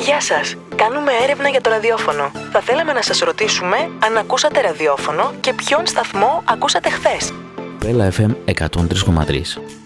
Γεια σας, κάνουμε έρευνα για το ραδιόφωνο. Θα θέλαμε να σας ρωτήσουμε αν ακούσατε ραδιόφωνο και ποιον σταθμό ακούσατε χθες. Πέλα FM 103,3.